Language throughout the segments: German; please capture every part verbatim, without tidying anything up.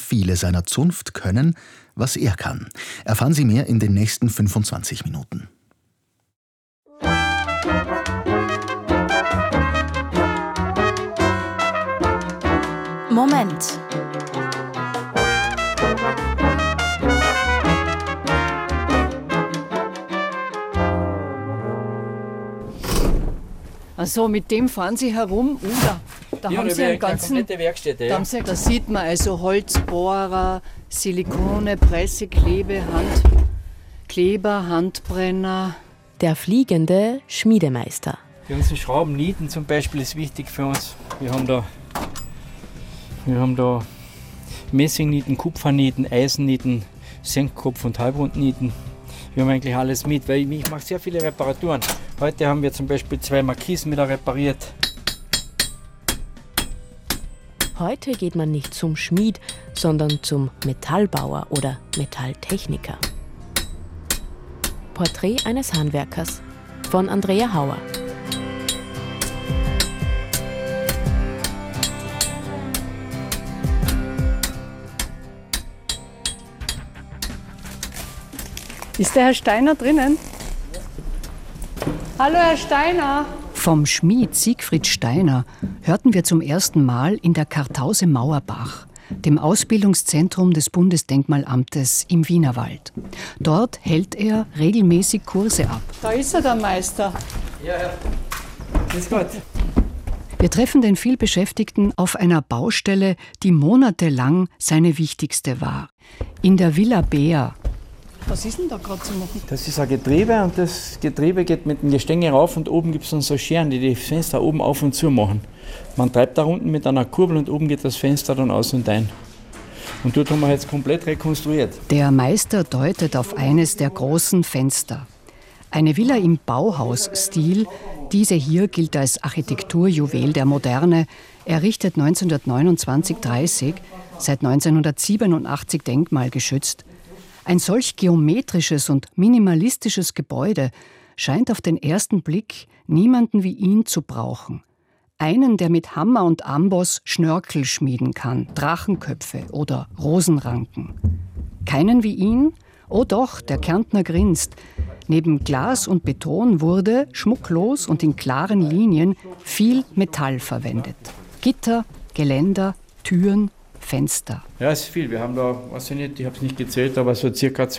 viele seiner Zunft können, was er kann. Erfahren Sie mehr in den nächsten fünfundzwanzig Minuten. Moment. Also mit dem fahren Sie herum, oh, da, da ja, haben Sie einen ganzen, eine komplette Werkstätte. da, Ja. haben Sie, da sieht man also Holzbohrer, Silikone, Presse, Klebe, Hand, Kleber, Handbrenner. Der fliegende Schmiedemeister. Die ganzen Schrauben, Nieten zum Beispiel ist wichtig für uns. Wir haben da, wir haben da Messingnieten, Kupfernieten, Eisennieten, Senkkopf- und Halbrundnieten. Wir haben eigentlich alles mit, weil ich, ich mache sehr viele Reparaturen. Heute haben wir zum Beispiel zwei Markisen wieder repariert. Heute geht man nicht zum Schmied, sondern zum Metallbauer oder Metalltechniker. Porträt eines Handwerkers von Andrea Hauer. Ist der Herr Steiner drinnen? Hallo Herr Steiner. Vom Schmied Siegfried Steiner hörten wir zum ersten Mal in der Kartause Mauerbach, dem Ausbildungszentrum des Bundesdenkmalamtes im Wienerwald. Dort hält er regelmäßig Kurse ab. Da ist er, der Meister. Ja, ja. Ist gut. Wir treffen den vielbeschäftigten auf einer Baustelle, die monatelang seine wichtigste war. In der Villa Bär. Was ist denn da gerade zu machen? Das ist ein Getriebe und das Getriebe geht mit dem Gestänge rauf und oben gibt es dann so Scheren, die die Fenster oben auf und zu machen. Man treibt da unten mit einer Kurbel und oben geht das Fenster dann aus und ein. Und dort haben wir jetzt komplett rekonstruiert. Der Meister deutet auf eines der großen Fenster. Eine Villa im Bauhausstil, diese hier gilt als Architekturjuwel der Moderne, errichtet neunzehnhundertneunundzwanzig dreißig, seit neunzehnhundertsiebenundachtzig denkmalgeschützt. Ein solch geometrisches und minimalistisches Gebäude scheint auf den ersten Blick niemanden wie ihn zu brauchen. Einen, der mit Hammer und Amboss Schnörkel schmieden kann, Drachenköpfe oder Rosenranken. Keinen wie ihn? Oh doch, der Kärntner grinst. Neben Glas und Beton wurde, schmucklos und in klaren Linien, viel Metall verwendet. Gitter, Geländer, Türen, Fenster. Ja, es ist viel. Wir haben da, weiß ich nicht, ich habe es nicht gezählt, aber so circa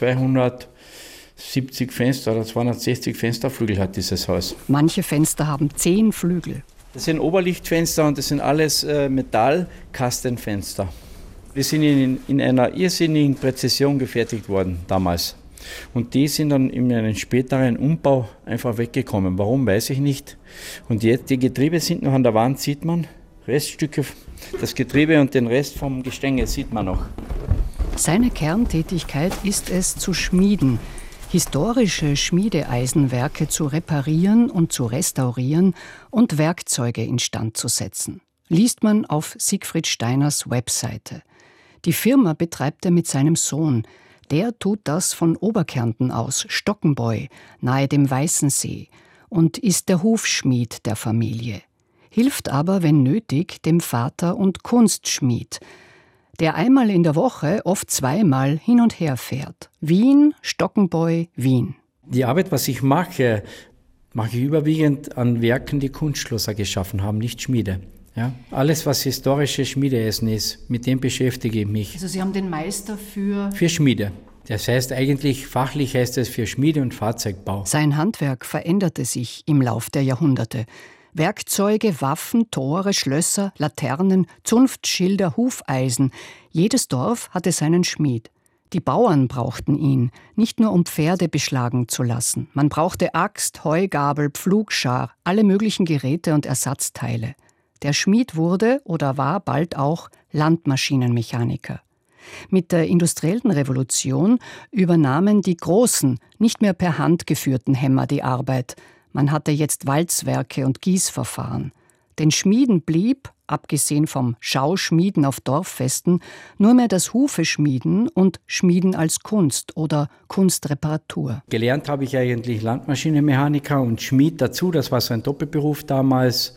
zweihundertsiebzig Fenster oder zweihundertsechzig Fensterflügel hat dieses Haus. Manche Fenster haben zehn Flügel. Das sind Oberlichtfenster und das sind alles äh, Metallkastenfenster. Die sind in, in einer irrsinnigen Präzision gefertigt worden damals. Und die sind dann in einem späteren Umbau einfach weggekommen. Warum, weiß ich nicht. Und jetzt, die Getriebe sind noch an der Wand, sieht man. Reststücke, das Getriebe und den Rest vom Gestänge sieht man noch. Seine Kerntätigkeit ist es, zu schmieden, historische Schmiedeeisenwerke zu reparieren und zu restaurieren und Werkzeuge instand zu setzen. Liest man auf Siegfried Steiners Webseite. Die Firma betreibt er mit seinem Sohn. Der tut das von Oberkärnten aus, Stockenbeu, nahe dem Weißensee, und ist der Hufschmied der Familie. Hilft aber, wenn nötig, dem Vater und Kunstschmied, der einmal in der Woche, oft zweimal, hin und her fährt. Wien, Stockenbeu, Wien. Die Arbeit, was ich mache, mache ich überwiegend an Werken, die Kunstschlosser geschaffen haben, nicht Schmiede. Ja? Alles, was historische Schmiedeeisen ist, mit dem beschäftige ich mich. Also Sie haben den Meister für... Für Schmiede. Das heißt eigentlich, fachlich heißt es für Schmiede- und Fahrzeugbau. Sein Handwerk veränderte sich im Lauf der Jahrhunderte. Werkzeuge, Waffen, Tore, Schlösser, Laternen, Zunftschilder, Hufeisen. Jedes Dorf hatte seinen Schmied. Die Bauern brauchten ihn, nicht nur um Pferde beschlagen zu lassen. Man brauchte Axt, Heugabel, Pflugschar, alle möglichen Geräte und Ersatzteile. Der Schmied wurde oder war bald auch Landmaschinenmechaniker. Mit der industriellen Revolution übernahmen die großen, nicht mehr per Hand geführten Hämmer die Arbeit. Man hatte jetzt Walzwerke und Gießverfahren. Den Schmieden blieb, abgesehen vom Schauschmieden auf Dorffesten, nur mehr das Hufeschmieden und Schmieden als Kunst oder Kunstreparatur. Gelernt habe ich eigentlich Landmaschinenmechaniker und Schmied dazu. Das war so ein Doppelberuf damals.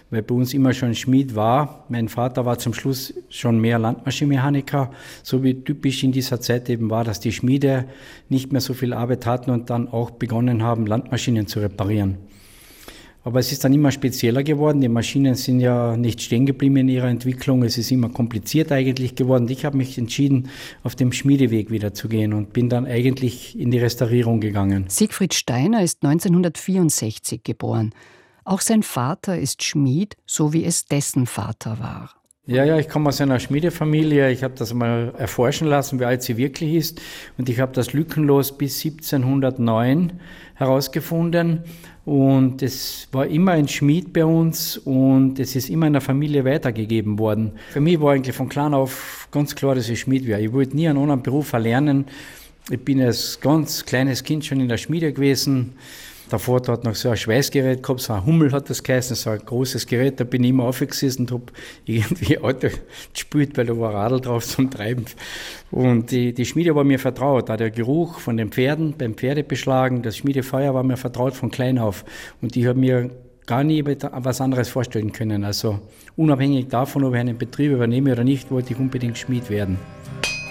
weil bei uns immer schon Schmied war. Mein Vater war zum Schluss schon mehr Landmaschinenmechaniker, so wie typisch in dieser Zeit eben war, dass die Schmiede nicht mehr so viel Arbeit hatten und dann auch begonnen haben, Landmaschinen zu reparieren. Aber es ist dann immer spezieller geworden. Die Maschinen sind ja nicht stehen geblieben in ihrer Entwicklung. Es ist immer kompliziert eigentlich geworden. Ich habe mich entschieden, auf dem Schmiedeweg wieder zu gehen und bin dann eigentlich in die Restaurierung gegangen. Siegfried Steiner ist neunzehnhundertvierundsechzig geboren. Auch sein Vater ist Schmied, so wie es dessen Vater war. Ja, ja, ich komme aus einer Schmiedefamilie. Ich habe das mal erforschen lassen, wie alt sie wirklich ist. Und ich habe das lückenlos bis siebzehnhundertneun herausgefunden. Und es war immer ein Schmied bei uns und es ist immer in der Familie weitergegeben worden. Für mich war eigentlich von klein auf ganz klar, dass ich Schmied wäre. Ich wollte nie einen anderen Beruf erlernen. Ich bin als ganz kleines Kind schon in der Schmiede gewesen. Der Vater hat noch so ein Schweißgerät gehabt, so ein Hummel hat das geheißen, so ein großes Gerät. Da bin ich immer aufgesessen und habe irgendwie Auto gespielt, weil da war ein Radl drauf zum Treiben. Und die, die Schmiede war mir vertraut. Auch der Geruch von den Pferden beim Pferdebeschlagen, das Schmiedefeuer war mir vertraut von klein auf. Und ich habe mir gar nie was anderes vorstellen können. Also unabhängig davon, ob ich einen Betrieb übernehme oder nicht, wollte ich unbedingt Schmied werden.